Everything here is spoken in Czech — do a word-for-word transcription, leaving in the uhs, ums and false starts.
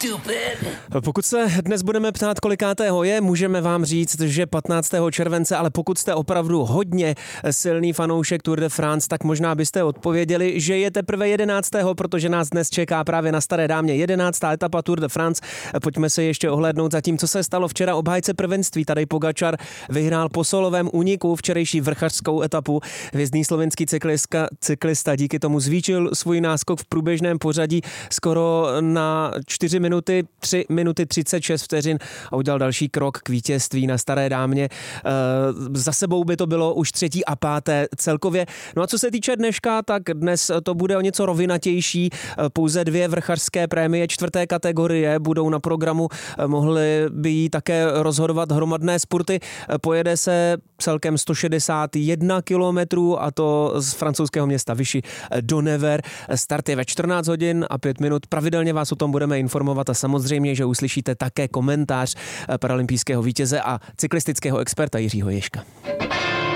Pokud se dnes budeme ptát, kolikátého je, můžeme vám říct, že patnáctého července, ale pokud jste opravdu hodně silný fanoušek Tour de France, tak možná byste odpověděli, že je teprve jedenáctého protože nás dnes čeká právě na Staré dámě jedenáctá etapa Tour de France. Pojďme se ještě ohlédnout za tím, co se stalo včera. Obhájce prvenství Tadej Pogačar vyhrál po solovém úniku včerejší vrchařskou etapu. Hvězdný slovenský cyklista, cyklista díky tomu zvýšil svůj náskok v průběžném pořadí skoro na čtyři minuty, tři minuty třicet šest vteřin a udělal další krok k vítězství na Staré dámě. Za sebou by to bylo už třetí a páté celkově. No a co se týče dneška, tak dnes to bude o něco rovinatější. Pouze dvě vrchařské prémie čtvrté kategorie budou na programu. Mohly by jí také rozhodovat hromadné spurty. Pojede se celkem sto šedesát jedna kilometrů a to z francouzského města Vichy do Nevers. Start je ve čtrnáct hodin a pět minut. Pravidelně vás o tom budeme informovat a samozřejmě, že uslyšíte také komentář paralympijského vítěze a cyklistického experta Jiřího Ježka.